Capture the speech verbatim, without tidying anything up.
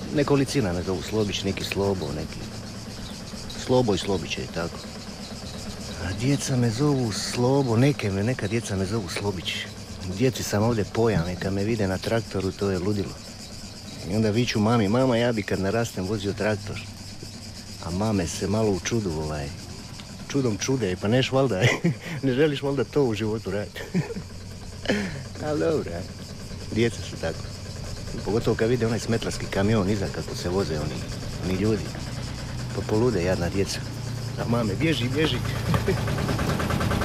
Nekolicina me zovu Slobić, neki Slobo, neki... Slobo i Slobiće i tako. A djeca me zovu Slobo, neke me, neka djeca me zovu Slobić. Djeci sam ovdje pojam i kad me vide na traktoru, to je ludilo. I onda viču mami, mama, ja bi kad narastem vozio traktor. A mame se malo u čudu, ovaj, čudom čude, pa neš valjda, ne želiš valjda to u životu raditi. Ali dobro, aj. Djeca su tako. Pogotovo kad vide onaj smetlarski kamion iza kako se voze oni, oni ljudi. Pa polude jadna djeca. A mame, bježi, bježi.